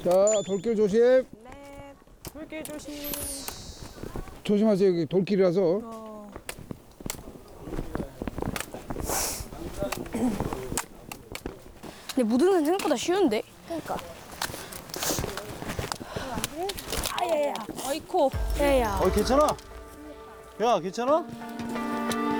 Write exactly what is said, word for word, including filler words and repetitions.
자, 돌길 조심. 네. 물길 조심. 조심하세요. 여기 돌길이라서. 어. 근데 무등산 생각보다 쉬운데? 그러니까. 아야야. 아이코. 야야. 어 괜찮아? 야 괜찮아?